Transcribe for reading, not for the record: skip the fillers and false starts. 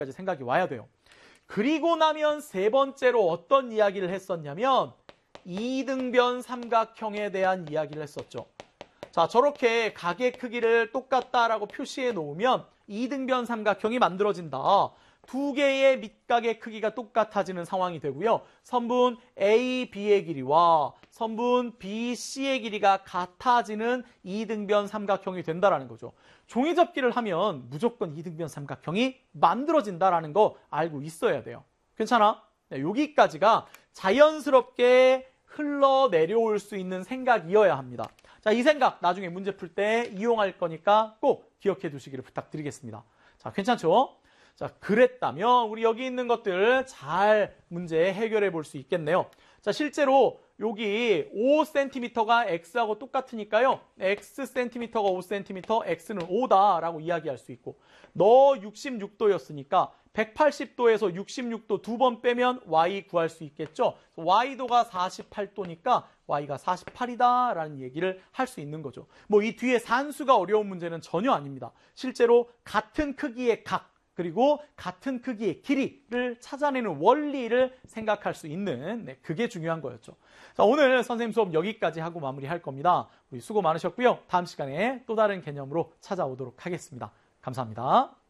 까지 생각이 와야 돼요. 그리고 나면 세 번째로 어떤 이야기를 했었냐면 이등변 삼각형에 대한 이야기를 했었죠. 자, 저렇게 각의 크기를 똑같다라고 표시해 놓으면 이등변 삼각형이 만들어진다. 두 개의 밑각의 크기가 똑같아지는 상황이 되고요. 선분 A, B의 길이와 선분 B, C의 길이가 같아지는 이등변 삼각형이 된다라는 거죠. 종이 접기를 하면 무조건 이등변 삼각형이 만들어진다라는 거 알고 있어야 돼요. 괜찮아? 네, 여기까지가 자연스럽게 흘러내려올 수 있는 생각이어야 합니다. 자, 이 생각 나중에 문제 풀 때 이용할 거니까 꼭 기억해 두시기를 부탁드리겠습니다. 자, 괜찮죠? 자, 그랬다면 우리 여기 있는 것들 잘 문제 해결해 볼 수 있겠네요. 자, 실제로 여기 5cm가 x하고 똑같으니까요. xcm가 5cm, x는 5다라고 이야기할 수 있고 너 66도였으니까 180도에서 66도 두 번 빼면 y 구할 수 있겠죠. y도가 48도니까 y가 48이다라는 얘기를 할 수 있는 거죠. 뭐 이 뒤에 산수가 어려운 문제는 전혀 아닙니다. 실제로 같은 크기의 각 그리고 같은 크기의 길이를 찾아내는 원리를 생각할 수 있는 그게 중요한 거였죠. 자, 오늘 선생님 수업 여기까지 하고 마무리할 겁니다. 우리 수고 많으셨고요. 다음 시간에 또 다른 개념으로 찾아오도록 하겠습니다. 감사합니다.